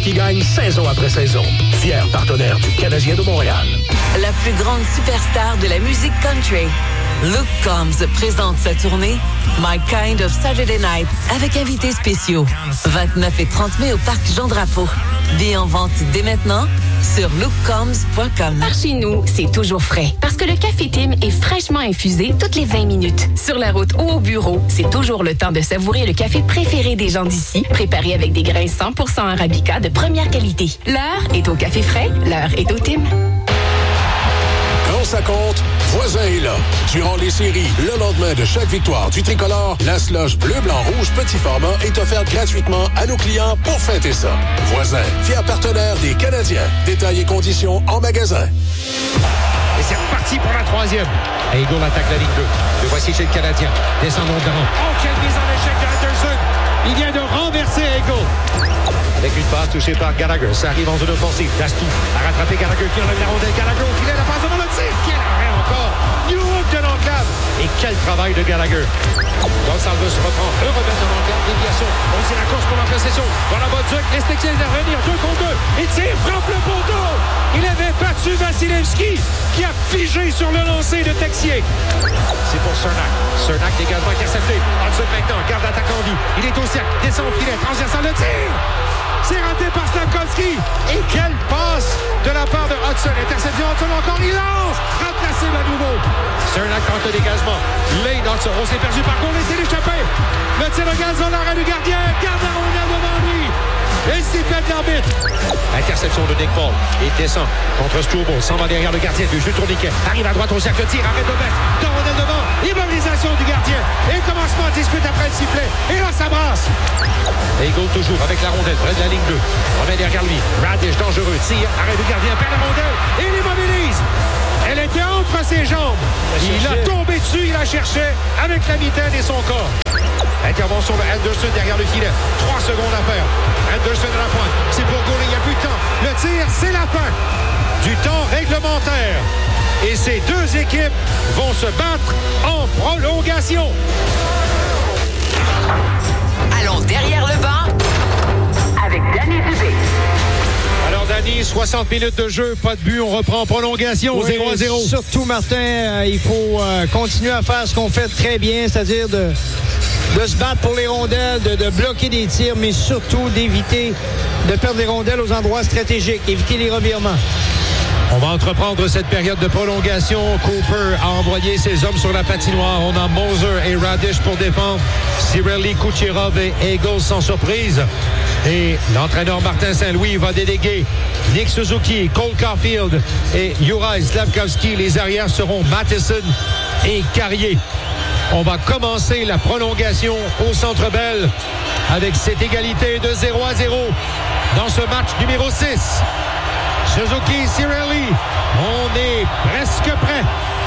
qui gagne saison après saison. Fier partenaire du Canadien de Montréal. La plus grande superstar de la musique country, Luke Combs présente sa tournée My Kind of Saturday Night avec invités spéciaux. 29 et 30 mai au Parc Jean-Drapeau. Billets en vente dès maintenant sur lukecombs.com. Par chez nous, c'est toujours frais. Parce que le Café Tim est fraîchement infusé toutes les 20 minutes. Sur la route ou au bureau, c'est toujours le temps de savourer le café préféré des gens d'ici, préparé avec des grains 100% Arabica de première qualité. L'heure est au café frais, l'heure est au Tim. Quand ça compte, Voisin est là. Durant les séries, le lendemain de chaque victoire du tricolore, la slush bleu, blanc, rouge, petit format est offerte gratuitement à nos clients pour fêter ça. Voisin, fier partenaire des Canadiens. Détails et conditions en magasin. Et c'est reparti pour la troisième. Et Eagle attaque la ligne 2. Le voici chez le Canadien. Descendons devant. Oh, quelle mise en échec de Henderson. Il vient de renverser Eagle. Avec une passe touchée par Gallagher. Ça arrive en zone offensive. Dastou a rattrapé Gallagher qui enlève la rondelle. Gallagher au filet. La passe devant le tir. Quel arrêt encore. New Hook de l'enclave. Et quel travail de Gallagher. Gonçalves se reprend. Le remet de l'enclave. Déviation. On tire la course pour la possession. Dans la bonne duc. Les Stixiens d'intervenir. 2 contre 2. Il tire. Frappe le poteau. Il avait battu Vasilevski qui a figé sur le lancer de Texier. C'est pour Cernak. Cernak également intercepté. Hudson maintenant garde l'attaque en vie. Il est au cercle. Descend au filet. Transversal le tir. C'est raté par Slavkovski. Et quelle passe de la part de Hudson. Interception Hudson encore. Il lance. Remplacé à nouveau. Cernak tente le dégagement. Lane Hudson. On s'est perdu par contre. Laissez l'échapper. Le tir de gazon. L'arrêt du gardien. Garde la rondelle devant lui. Et c'est fait l'arbitre. Interception de Nick Paul. Il descend contre Struble. S'en va derrière le gardien du jeu tourniquet. Arrive à droite au cercle. Tir. Arrête de mettre. Dans rondelle devant. Immobilisation du gardien. Et commencement de dispute après le sifflet. Et là, ça brasse. Eagle toujours avec la rondelle. Près de la ligne 2. Remet derrière lui. Radish dangereux. Tire. Arrête du gardien. Perd la rondelle. Et l'immobilise. Elle était entre ses jambes. Il a tombé dessus. Il la cherchait avec la mitaine et son corps. Intervention de Henderson derrière le filet. 3 secondes à faire. Henderson à la pointe. C'est pour Goulet. Il n'y a plus de temps. Le tir, c'est la fin du temps réglementaire. Et ces deux équipes vont se battre en prolongation. Allons derrière le banc avec Danny Dubé. Alors, Danny, 60 minutes de jeu, pas de but, on reprend en prolongation, 0-0. Surtout, Martin, il faut continuer à faire ce qu'on fait très bien, c'est-à-dire de se battre pour les rondelles, de bloquer des tirs, mais surtout d'éviter de perdre les rondelles aux endroits stratégiques, éviter les revirements. On va entreprendre cette période de prolongation. Cooper a envoyé ses hommes sur la patinoire. On a Moser et Radish pour défendre. Cirelli, Kucherov et Eagle sans surprise. Et l'entraîneur Martin Saint-Louis va déléguer Nick Suzuki, Cole Caulfield et Juraj Slavkovski. Les arrières seront Matheson et Carrier. On va commencer la prolongation au Centre Bell avec cette égalité de 0-0 dans ce match numéro 6. Suzuki, Cirelli, on est presque prêt.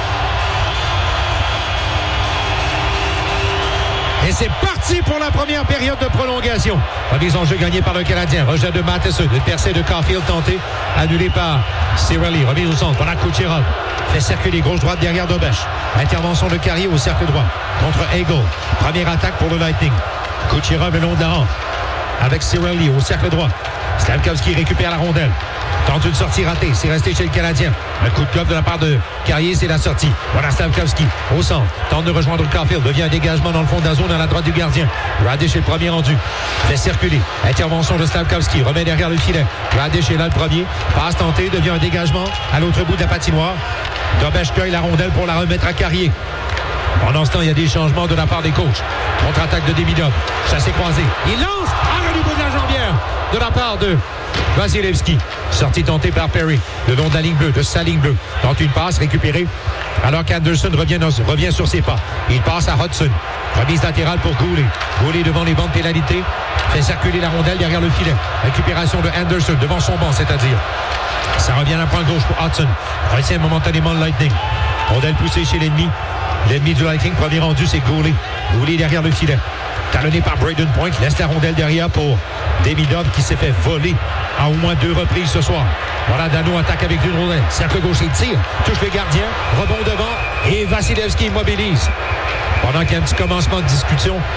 Et c'est parti pour la première période de prolongation. Remise en jeu gagnée par le Canadien. Rejet de Matheson. Une percée de Caulfield tentée. Annulée par Cirelli. Remise au centre. Voilà Kucherov. Fait circuler gauche-droite derrière Dobèche. Intervention de Carrier au cercle droit. Contre Eagle. Première attaque pour le Lightning. Kucherov est long de la rampe. Avec Cirelli au cercle droit. Slavkovski récupère la rondelle. Tente une sortie ratée. C'est resté chez le Canadien. Un coup de club de la part de Carrier, c'est la sortie. Voilà Slavkovski au centre. Tente de rejoindre Caulfield. Devient un dégagement dans le fond de la zone à la droite du gardien. Radish est le premier rendu. Fait circuler. Intervention de Slavkovski. Remet derrière le filet. Radish est là le premier. Passe tentée. Devient un dégagement à l'autre bout de la patinoire. Dobèche cueille la rondelle pour la remettre à Carrier. Pendant ce temps, il y a des changements de la part des coachs. Contre-attaque de Demidov. Chassé croisé. Il lance. Arrêt du bout de la jambière de la part de Vasilevski. Sortie tentée par Perry. Le long de la ligne bleue, de sa ligne bleue. Tente une passe récupérée. Alors qu'Anderson revient sur ses pas. Il passe à Hudson. Remise latérale pour Goulet. Goulet devant les bancs de pénalité. Fait circuler la rondelle derrière le filet. Récupération de Anderson devant son banc, c'est-à-dire. Ça revient à la pointe gauche pour Hudson. Retient momentanément le Lightning. Rondelle poussée chez l'ennemi. L'ennemi du Lightning, premier rendu, c'est Goulet. Goulet derrière le filet. Talonné par Braden Point. Laisse la rondelle derrière pour Demidov qui s'est fait voler à au moins 2 reprises ce soir. Voilà, Dano attaque avec une rondelle. Cercle gauche, il tire. Touche le gardien. Rebond devant. Et Vasilevski immobilise. Pendant qu'il y a un petit commencement de discussion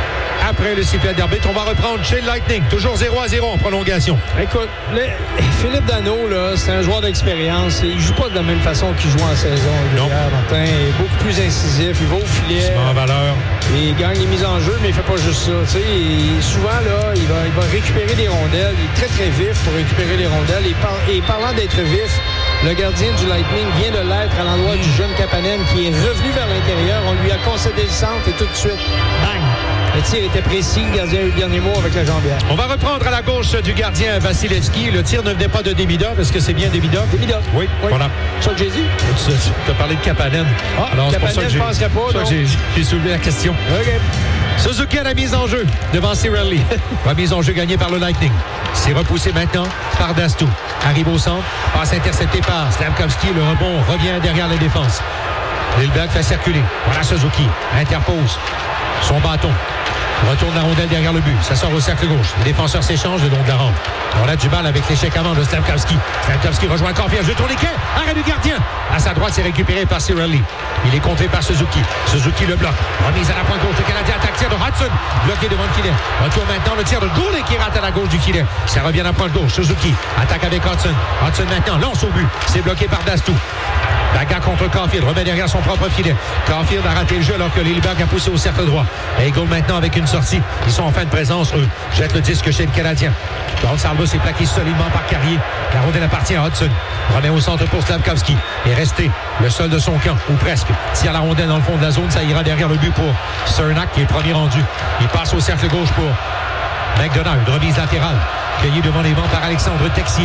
après le sifflet d'arbitre. On va reprendre chez le Lightning. Toujours 0-0 en prolongation. Écoute, Philippe Danault, là, c'est un joueur d'expérience. Il joue pas de la même façon qu'il joue en saison. Non. Martin est beaucoup plus incisif. Il va au filet. Il se met en valeur. Il gagne les mises en jeu, mais il fait pas juste ça. Tu sais, souvent, là, il va récupérer des rondelles. Il est très, très vif pour récupérer les rondelles. Et parlant d'être vif, le gardien du Lightning vient de l'être à l'endroit du jeune Kapanen qui est revenu vers l'intérieur. On lui a concédé le centre et tout de suite, bang! Le tir était précis. Le gardien a eu le dernier mot avec la jambière. On va reprendre à la gauche du gardien Vasilevski. Le tir ne venait pas de Demidov. Est-ce que c'est bien Demidov? Demidov. Oui, voilà. C'est ça que j'ai dit? Tu as parlé de Kapanen. Alors, Kapanen, je ne penserais pas. C'est pour ça que j'ai soulevé la question. OK. Suzuki a la mise en jeu devant Cirelli. La mise en jeu gagnée par le Lightning. C'est repoussé maintenant par Dastou. Arrive au centre. Passe interceptée par Slavkovski. Le rebond revient derrière la défense. Lillberg fait circuler. Voilà Suzuki. Interpose son bâton. Retourne la rondelle derrière le but. Ça sort au cercle gauche. Les défenseurs s'échangent le long de la rampe. On a du mal avec l'échec avant de Slavkovski. Slavkovski rejoint Caulfield. Je tourne les quais. Arrêt du gardien. À sa droite, c'est récupéré par Cirelli. Il est contré par Suzuki. Suzuki le bloque. Remise à la pointe gauche. Le Canadien attaque. Tir de Hudson. Bloqué devant le filet. Retour maintenant. Le tir de Goulet qui rate à la gauche du filet. Ça revient à la pointe gauche. Suzuki attaque avec Hudson. Hudson maintenant lance au but. C'est bloqué par Dastou. Bagarre contre Caulfield, remet derrière son propre filet. Caulfield a raté le jeu alors que Lillberg a poussé au cercle droit. Et goal maintenant avec une sortie. Ils sont en fin de présence, eux. Jette le disque chez le Canadien. Gonçalves est plaqué solidement par Carrier. La rondelle appartient à Hudson. Remet au centre pour Slavkovski. Est resté le seul de son camp, ou presque. Tire la rondelle dans le fond de la zone. Ça ira derrière le but pour Cernak qui est premier rendu. Il passe au cercle gauche pour McDonald. Remise latérale. Cueilli devant les bancs par Alexandre Texier.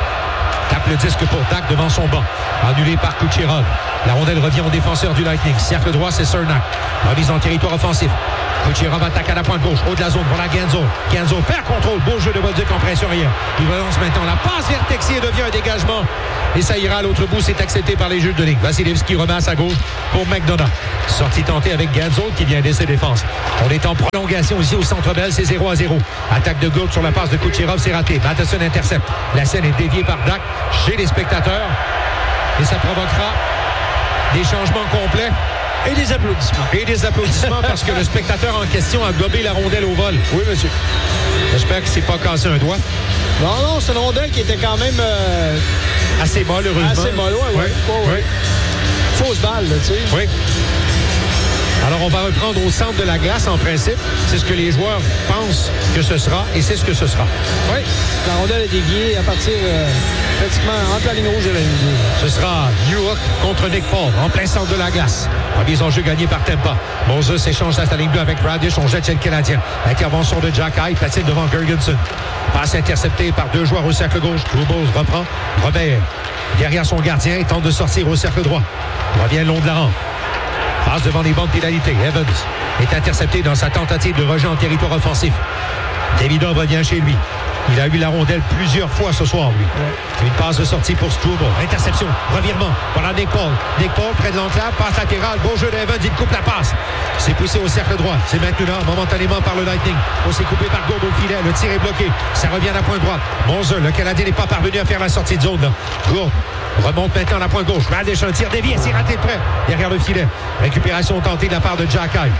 Tape le disque pour Dak devant son banc. Annulé par Kucherov. La rondelle revient au défenseur du Lightning. Cercle droit, c'est Cernak. Remise en territoire offensif. Kucherov attaque à la pointe gauche. Haut de la zone. Voilà Guenzo. Guenzo perd contrôle. Beau jeu de Bolduc en pression arrière. Il relance maintenant. La passe vers Texier devient un dégagement. Et ça ira à l'autre bout. C'est accepté par les juges de ligue. Vasilevski remet à sa gauche pour McDonough. Sortie tentée avec Guenzo qui vient d'aider ses défenses. On est en prolongation ici au Centre Bell. C'est 0-0. Attaque de Gould sur la passe de Kucherov. C'est raté. Matheson intercepte. La scène est déviée par Dak chez les spectateurs. Et ça provoquera des changements complets. Et des applaudissements. Et des applaudissements parce que le spectateur en question a gobé la rondelle au vol. Oui, monsieur. J'espère qu'il ne s'est pas cassé un doigt. Non, c'est une rondelle qui était quand même... assez molle, heureusement. Assez molle, oui. Fausse balle, tu sais. Oui. Alors, on va reprendre au centre de la glace, en principe. C'est ce que les joueurs pensent que ce sera, et c'est ce que ce sera. Oui. La rondelle est déviée à partir pratiquement entre la ligne rouge et la ligne bleue. Ce sera Newhook contre Nick Paul, en plein centre de la glace. Remise en jeu gagnée par Tampa. Moses s'échange à sa ligne bleue avec Radish. On jette chez le Canadien. Intervention de Jack High, patine devant Gergensen. Passe interceptée par deux joueurs au cercle gauche. Troubault reprend. Robert derrière son gardien et tente de sortir au cercle droit. Revient le long de la rampe. Passe devant les bancs de pénalité. Evans est intercepté dans sa tentative de rejet en territoire offensif. Demidov revient chez lui. Il a eu la rondelle plusieurs fois ce soir, lui. Ouais. Une passe de sortie pour Struble. Interception, revirement. Voilà Nick Paul. Nick Paul près de l'enclave, passe latérale. Beau jeu d'Evans, il coupe la passe. C'est poussé au cercle droit. C'est maintenu là momentanément par le Lightning. On s'est coupé par Gould au filet. Le tir est bloqué. Ça revient à la pointe droite. Monzer, le Canadien n'est pas parvenu à faire la sortie de zone. Là. Gould remonte maintenant à la pointe gauche. Radish, un tir dévié. C'est raté de près. Derrière le filet. Récupération tentée de la part de Jack High.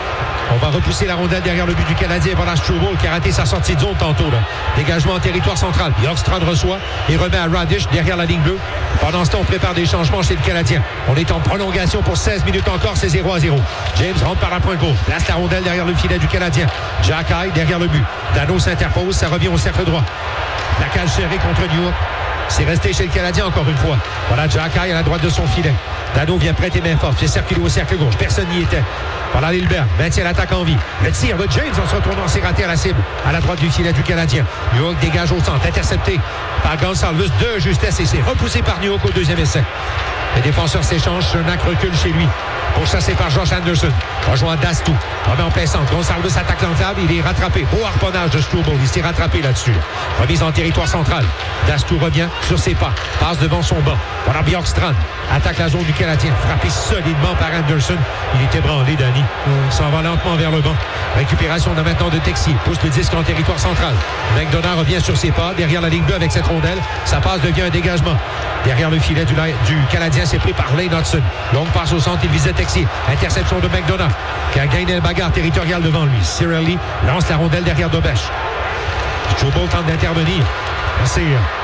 On va repousser la rondelle derrière le but du Canadien. Voilà Struble qui a raté sa sortie de zone tantôt. Là. Dégagement en territoire central. Bjorkstrand reçoit et remet à Radish derrière la ligne bleue. Pendant ce temps, on prépare des changements chez le Canadien. On est en prolongation pour 16 minutes encore. C'est 0-0. James rentre par la pointe gauche. Place la rondelle derrière le filet du Canadien. Jack High derrière le but. Dano s'interpose. Ça revient au cercle droit. Plaquage serré contre Newhook. C'est resté chez le Canadien encore une fois. Voilà Jack High à la droite de son filet. Dano vient prêter main forte. Fait circuler au cercle gauche. Personne n'y était. Voilà Lillberg. Maintient l'attaque en vie. Le tir de James en se retournant, c'est raté à la cible. À la droite du filet du Canadien. Newhook dégage au centre. Intercepté par Gonçalves de justesse et c'est repoussé par Newhook au deuxième essai. Les défenseurs s'échangent. Cernak recule chez lui. Pourchassé par Josh Anderson. Rejoint Dastou. Remet en plein centre. Gonçalves attaque l'enclave. Il est rattrapé. Beau harponnage de Struble. Il s'est rattrapé là-dessus. Remise en territoire central. Dastou revient sur ses pas. Passe devant son banc. Voilà Bjorkstrand. Attaque la zone du Canadien. Frappé solidement par Anderson. Il était branlé, Danny. S'en va lentement vers le banc. Récupération maintenant de Texier. Pousse le disque en territoire central. McDonough revient sur ses pas. Derrière la ligne bleue avec cette rondelle. Sa passe devient un dégagement. Derrière le filet du Canadien, c'est pris par Lane Hudson. Longue passe au centre. Il visait Texier. Interception de McDonough qui a gagné la bagarre territoriale devant lui. Cirelli lance la rondelle derrière Dobèche. Struble tente d'intervenir. C'est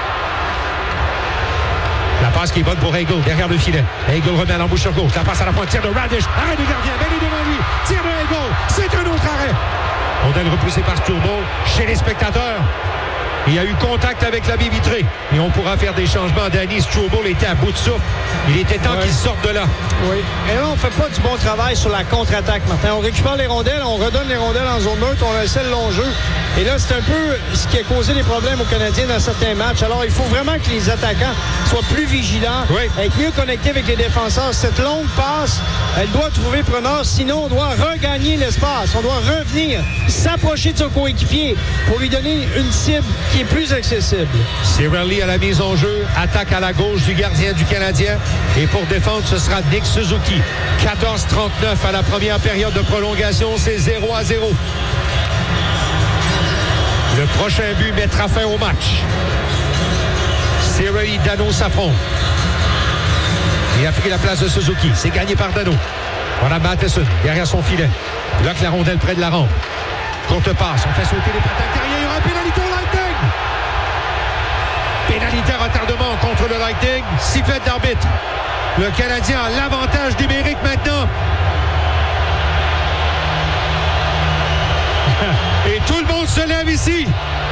la passe qui est bonne pour Hagel derrière le filet. Hagel remet à l'embouchure gauche. La passe à la pointe. Tir de Radish. Arrêt du gardien. Benny devant lui. Tir de Hagel. C'est un autre arrêt. Rondelle repoussée par Struble. Chez les spectateurs, il y a eu contact avec la baie vitrée. Et on pourra faire des changements. Danny Struble était à bout de souffle. Il était temps qu'il sorte de là. Oui. Et là, on ne fait pas du bon travail sur la contre-attaque, Martin. On récupère les rondelles, on redonne les rondelles en zone neutre, on essaie le long jeu. Et là, c'est un peu ce qui a causé des problèmes aux Canadiens dans certains matchs. Alors, il faut vraiment que les attaquants soient plus vigilants, être mieux connectés avec les défenseurs. Cette longue passe, elle doit trouver preneur. Sinon, on doit regagner l'espace. On doit revenir, s'approcher de son coéquipier pour lui donner une cible qui est plus accessible. Cirelli à la mise en jeu, attaque à la gauche du gardien du Canadien. Et pour défendre, ce sera Nick Suzuki. 14-39 à la première période de prolongation, c'est 0-0. Le prochain but mettra fin au match. Cirelli, Danault s'affrontent. Il a pris la place de Suzuki. C'est gagné par Danault. Voilà Matheson derrière son filet. Bloque la rondelle près de la rampe. Courte passe, on fait sauter les patins derrière. Il y aura pénalité au Lightning. Pénalité à retardement contre le Lightning. Sifflet d'arbitre. Le Canadien a l'avantage numérique maintenant. Et tout le monde se lève ici.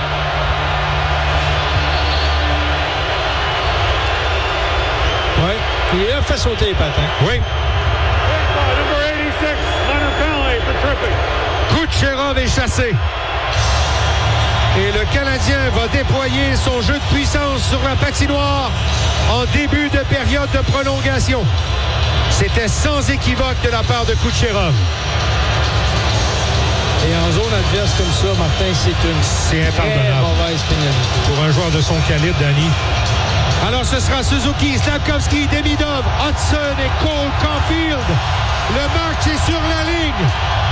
Oui. Il a fait sauter les patins. Oui. Kucherov est chassé. Et le Canadien va déployer son jeu de puissance sur la patinoire en début de période de prolongation. C'était sans équivoque de la part de Kucherov. Et en zone adverse comme ça, Martin, c'est impardonnable. Mauvaise pénalité. Pour un joueur de son calibre, Danny. Alors ce sera Suzuki, Slafkovsky, Demidov, Hudson et Cole Caulfield. Le match est sur la ligne.